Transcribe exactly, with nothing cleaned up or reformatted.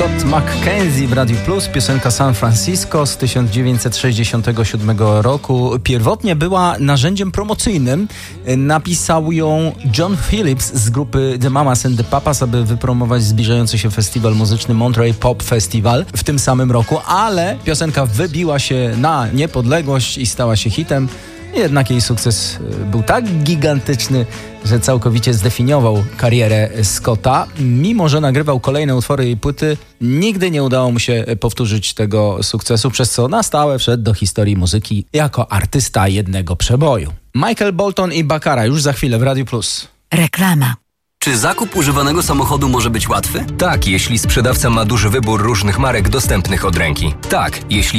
Scott McKenzie w Radiu Plus, piosenka San Francisco z tysiąc dziewięćset sześćdziesiątego siódmego roku. Pierwotnie była narzędziem promocyjnym. Napisał ją John Phillips z grupy The Mamas and the Papas, aby wypromować zbliżający się festiwal muzyczny Monterey Pop Festival w tym samym roku, ale piosenka wybiła się na niepodległość i stała się hitem. Jednak jej sukces był tak gigantyczny, że całkowicie zdefiniował karierę Scotta. Mimo że nagrywał kolejne utwory jej płyty, nigdy nie udało mu się powtórzyć tego sukcesu, przez co na stałe wszedł do historii muzyki jako artysta jednego przeboju. Michael Bolton i Baccara już za chwilę w Radiu Plus. Reklama. Czy zakup używanego samochodu może być łatwy? Tak, jeśli sprzedawca ma duży wybór różnych marek dostępnych od ręki. Tak, jeśli